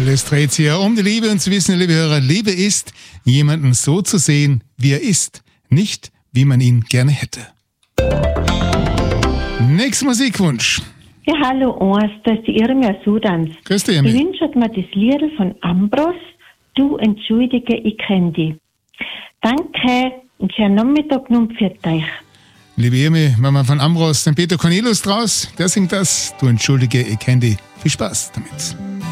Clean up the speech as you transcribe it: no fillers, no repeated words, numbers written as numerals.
Alles dreht sich ja um die Liebe und zu wissen, liebe Hörer, Liebe ist, jemanden so zu sehen, wie er ist, nicht wie man ihn gerne hätte. Nächster Musikwunsch. Ja, hallo, das ist die Irmia Sudans. Grüß dich, Ich Irmia. wünsche mir das Lied von Ambros, Du entschuldige, ich kenn dich. Danke und schönen Nachmittag noch für euch. Liebe Irmi, Mama von Ambros, den Peter Cornelius draus, der singt das. Du entschuldige, ich kenn dich. Viel Spaß damit.